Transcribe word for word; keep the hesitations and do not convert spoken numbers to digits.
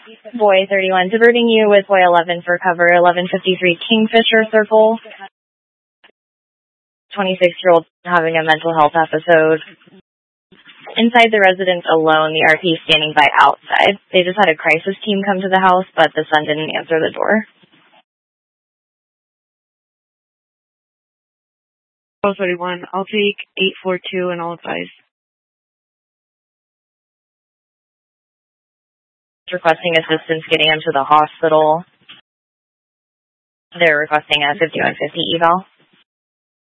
Boy thirty-one, diverting you with boy eleven for cover, eleven fifty-three Kingfisher Circle. twenty-six-year-old having a mental health episode. Inside the residence alone, the R P standing by outside. They just had a crisis team come to the house, but the son didn't answer the door. twelve thirty-one, I'll take eight four two and I'll advise. Requesting assistance getting him to the hospital. They're requesting a fifty-one fifty eval.